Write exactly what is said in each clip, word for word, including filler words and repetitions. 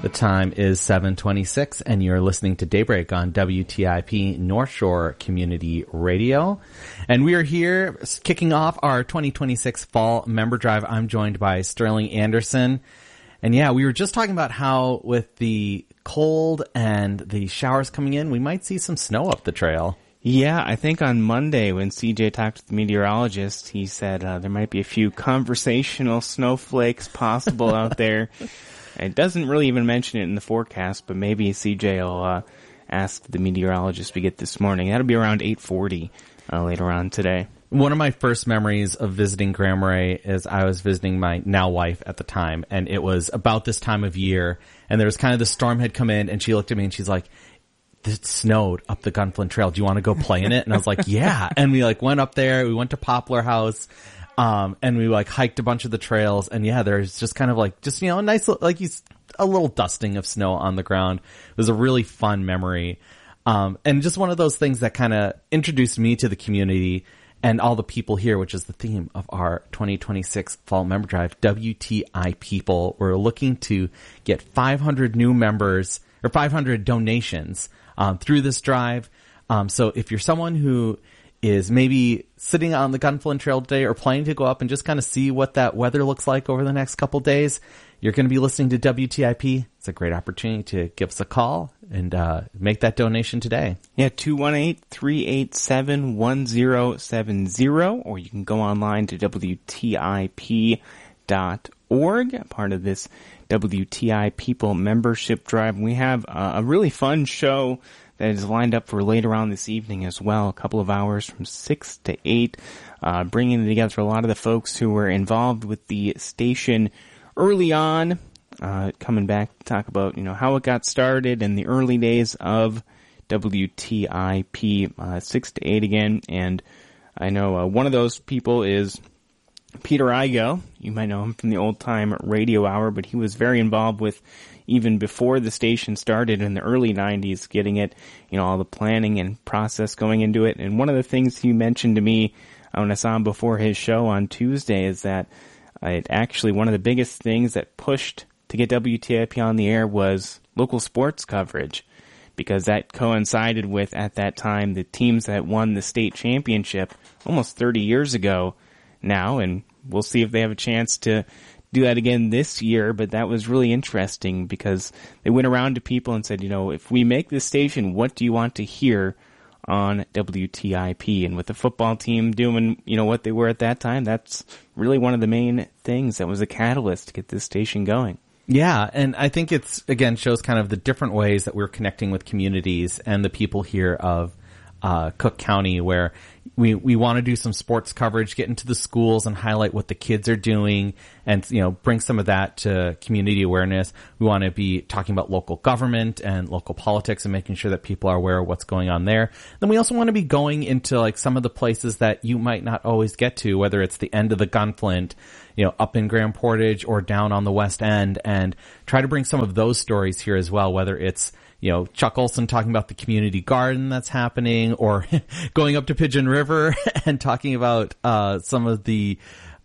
The time is seven twenty-six, and you're listening to Daybreak on W T I P North Shore Community Radio. And we are here kicking off our twenty twenty-six Fall Member Drive. I'm joined by Sterling Anderson. And yeah, we were just talking about how with the cold and the showers coming in, we might see some snow up the trail. Yeah, I think on Monday when C J talked to the meteorologist, he said uh, there might be a few conversational snowflakes possible out there. It doesn't really even mention it in the forecast, but maybe C J will uh, ask the meteorologist we get this morning. That'll be around eight forty uh, later on today. One of my first memories of visiting Grand Marais is I was visiting my now wife at the time, and it was about this time of year, and there was kind of the storm had come in, and she looked at me and she's like, it snowed up the Gunflint Trail. Do you want to go play in it? And I was like, yeah. And we like went up there. We went to Poplar House. Um, and we like hiked a bunch of the trails, and yeah, there's just kind of like, just, you know, a nice, like you, a little dusting of snow on the ground. It was a really fun memory. Um, and just one of those things that kind of introduced me to the community and all the people here, which is the theme of our twenty twenty-six Fall Member Drive, W T I People. We're looking to get five hundred new members or five hundred donations, um, through this drive. Um, so if you're someone who is maybe sitting on the Gunflint Trail today or planning to go up and just kind of see what that weather looks like over the next couple days, you're going to be listening to W T I P. It's a great opportunity to give us a call and uh make that donation today. Yeah, two one eight, three eight seven, one zero seven zero, or you can go online to W T I P dot org, part of this W T I People membership drive. We have uh, a really fun show that is lined up for later on this evening as well, a couple of hours from six to eight, uh, bringing together a lot of the folks who were involved with the station early on, uh, coming back to talk about, you know, how it got started in the early days of W T I P, uh, six to eight again. And I know uh, one of those people is Peter Igo. You might know him from the old time radio hour, but he was very involved with even before the station started in the early nineties, getting it, you know, all the planning and process going into it. And one of the things he mentioned to me when I saw him before his show on Tuesday is that uh, it actually, one of the biggest things that pushed to get W T I P on the air was local sports coverage, because that coincided with, at that time, the teams that won the state championship almost thirty years ago now, and we'll see if they have a chance to do that again this year. But that was really interesting because they went around to people and said, you know, if we make this station, what do you want to hear on W T I P? And with the football team doing, you know, what they were at that time, that's really one of the main things that was a catalyst to get this station going. Yeah, and I think it's, again, shows kind of the different ways that we're connecting with communities and the people here of uh Cook County, where we we want to do some sports coverage, get into the schools and highlight what the kids are doing, and, you know, bring some of that to community awareness. We want to be talking about local government and local politics and making sure that people are aware of what's going on there. Then we also want to be going into like some of the places that you might not always get to, whether it's the end of the Gunflint, you know, up in Grand Portage or down on the West End, and try to bring some of those stories here as well, whether it's, you know, Chuck Olson talking about the community garden that's happening, or going up to Pigeon River and talking about uh some of the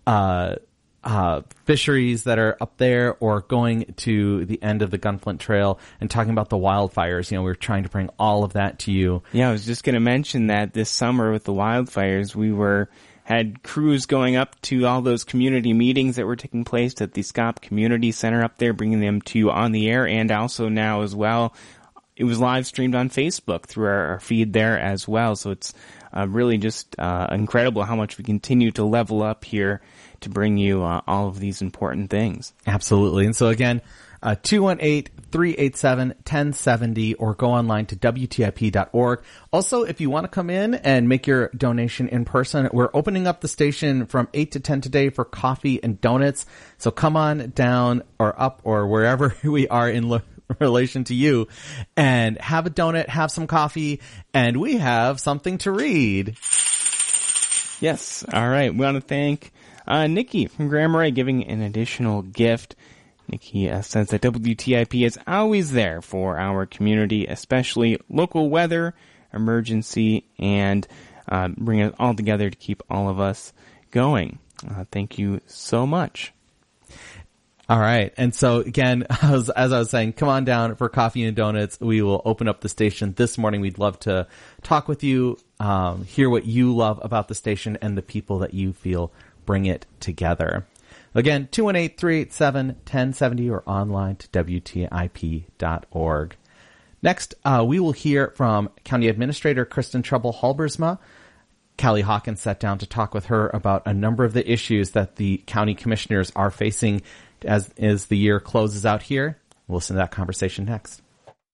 uh uh fisheries that are up there, or going to the end of the Gunflint Trail and talking about the wildfires. You know, we're trying to bring all of that to you. Yeah, I was just going to mention that this summer with the wildfires, we were had crews going up to all those community meetings that were taking place at the Scott Community Center up there, bringing them to you on the air, and also now as well. It was live streamed on Facebook through our, our feed there as well. So it's uh, really just uh, incredible how much we continue to level up here to bring you uh, all of these important things. Absolutely. And so again, uh, two one eight, three eight seven, one zero seven zero, or go online to W T I P dot org. Also, if you want to come in and make your donation in person, we're opening up the station from eight to ten today for coffee and donuts. So come on down or up or wherever we are in lo- relation to you, and have a donut, have some coffee, and we have something to read. Yes. All right. We want to thank uh, Nikki from Grand Marais giving an additional gift. Nikki uh, says that W T I P is always there for our community, especially local weather, emergency, and uh, bring it all together to keep all of us going. Uh, thank you so much. All right. And so again, as, as I was saying, come on down for coffee and donuts. We will open up the station this morning. We'd love to talk with you, um, hear what you love about the station and the people that you feel bring it together. Again, two one eight, three eight seven, one oh seven oh or online to W T I P dot org. Next, uh, we will hear from County Administrator Kristen Trouble-Halbersma. Callie Hawkins sat down to talk with her about a number of the issues that the county commissioners are facing as, as the year closes out here. We'll listen to that conversation next.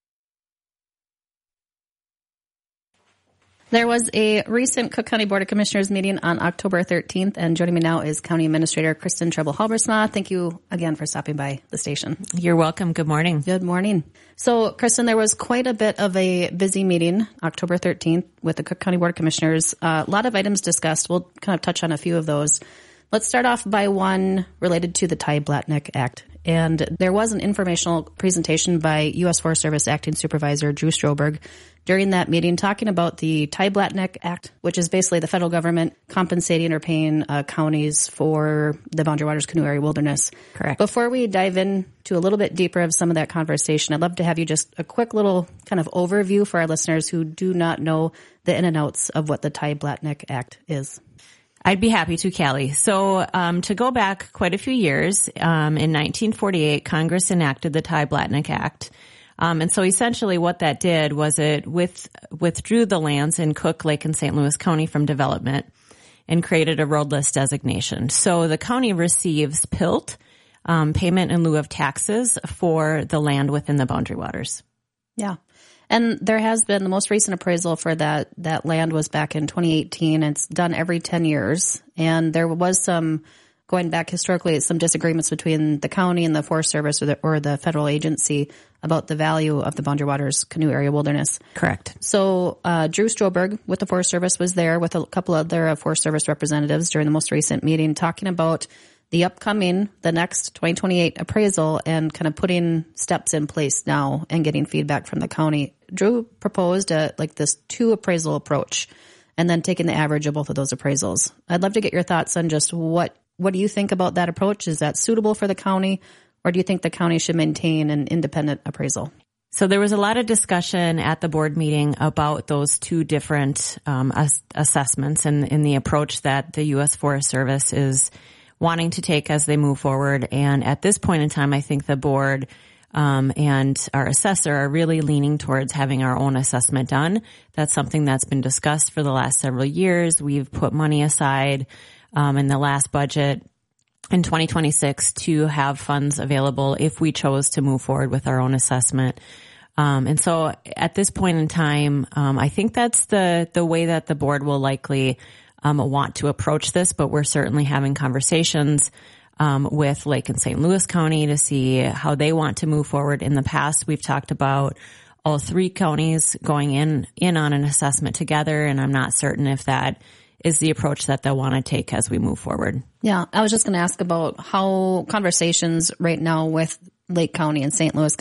There was a recent Cook County Board of Commissioners meeting on October thirteenth, and joining me now is County Administrator Kristen Trouble-Halbersma. Thank you again for stopping by the station. You're welcome. Good morning. Good morning. So, Kristen, there was quite a bit of a busy meeting October thirteenth with the Cook County Board of Commissioners. Uh, a lot of items discussed. We'll kind of touch on a few of those. Let's start off by one related to the Ty Blatnick Act. And there was an informational presentation by U S Forest Service Acting Supervisor Drew Stroberg during that meeting talking about the Ty Blatnick Act, which is basically the federal government compensating or paying uh, counties for the Boundary Waters Canoe Area Wilderness. Correct. Before we dive into a little bit deeper of some of that conversation, I'd love to have you just a quick little kind of overview for our listeners who do not know the in and outs of what the Ty Blatnick Act is. I'd be happy to, Callie. So um, to go back quite a few years, um, in nineteen forty-eight, Congress enacted the Ty Blatnick Act. Um, and so essentially what that did was it with, withdrew the lands in Cook, Lake, and Saint Louis County from development and created a roadless designation. So the county receives P I L T, um, payment in lieu of taxes, for the land within the Boundary Waters. Yeah. And there has been the most recent appraisal for that, that land was back in twenty eighteen. It's done every ten years. And there was some, going back historically, some disagreements between the county and the Forest Service or the, or the federal agency about the value of the Boundary Waters Canoe Area Wilderness. Correct. So, uh, Drew Stroberg with the Forest Service was there with a couple other Forest Service representatives during the most recent meeting talking about the upcoming, the next twenty twenty-eight appraisal and kind of putting steps in place now and getting feedback from the county. Drew proposed a, like this two appraisal approach and then taking the average of both of those appraisals. I'd love to get your thoughts on just what, what do you think about that approach? Is that suitable for the county, or do you think the county should maintain an independent appraisal? So there was a lot of discussion at the board meeting about those two different um, ass- assessments and in the approach that the U S Forest Service is wanting to take as they move forward. And at this point in time, I think the board um, and our assessor are really leaning towards having our own assessment done. That's something that's been discussed for the last several years. We've put money aside um, in the last budget in twenty twenty-six to have funds available if we chose to move forward with our own assessment. Um, and so at this point in time, um, I think that's the, the way that the board will likely um, want to approach this, but we're certainly having conversations um, with Lake and Saint Louis County to see how they want to move forward. In the past, we've talked about all three counties going in, in on an assessment together, and I'm not certain if that is the approach that they'll want to take as we move forward. Yeah, I was just going to ask about how conversations right now with Lake County and Saint Louis